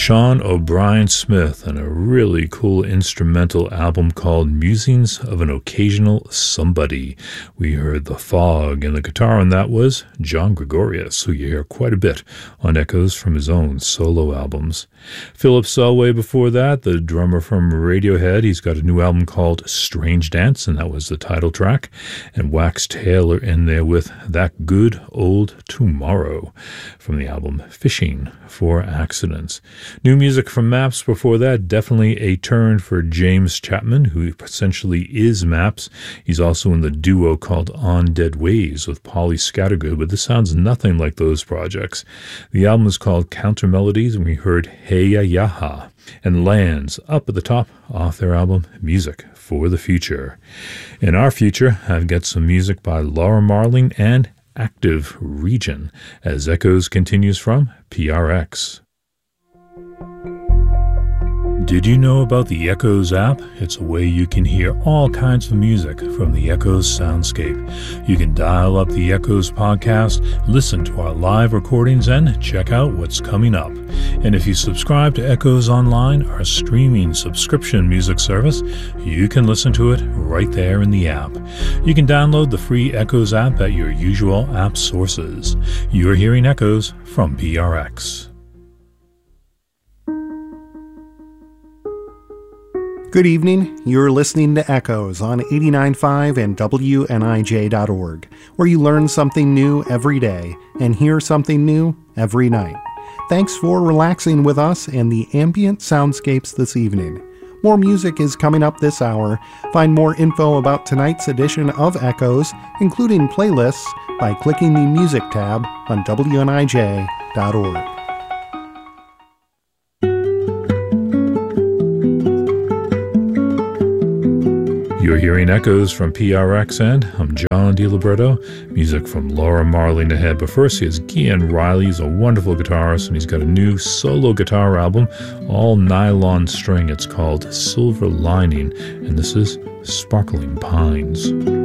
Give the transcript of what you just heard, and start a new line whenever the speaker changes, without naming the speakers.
Sean O'Brien Smith and a really cool instrumental album called Musings of an Occasional Somebody. We heard The Fog, and the guitar on that was John Gregorius, who you hear quite a bit on echoes from his own solo albums. Philip Selway before that, the drummer from Radiohead. He's got a new album called Strange Dance, and that was the title track. And Wax Taylor in there with That Good Old Tomorrow from the album Fishing for Accidents. New music from Maps before that, definitely a turn for James Chapman, who essentially is Maps. He's also in the duo called On Dead Ways with Polly Scattergood, but this sounds nothing like those projects. The album is called Counter Melodies, and we heard Hey Ya Yaha and Lands up at the top off their album Music for the Future. In our future, I've got some music by Laura Marling and Active Region as Echoes continues from PRX. Did you know about the Echoes app? It's a way you can hear all kinds of music from the Echoes soundscape. You can dial up the Echoes podcast, listen to our live recordings, and check out what's coming up. And if you subscribe to Echoes Online, our streaming subscription music service, you can listen to it right there in the app. You can download the free Echoes app at your usual app sources. You're hearing Echoes from PRX.
Good evening. You're listening to Echoes on 89.5 and WNIJ.org, where you learn something new every day and hear something new every night. Thanks for relaxing with us and the ambient soundscapes this evening. More music is coming up this hour. Find more info about tonight's edition of Echoes, including playlists, by clicking the Music tab on WNIJ.org.
You're hearing Echoes from PRX, and I'm John DiLiberto. Music from Laura Marling ahead, but first here's Gian Riley. He's a wonderful guitarist, and he's got a new solo guitar album, all nylon string. It's called Silver Lining, and this is Sparkling Pines.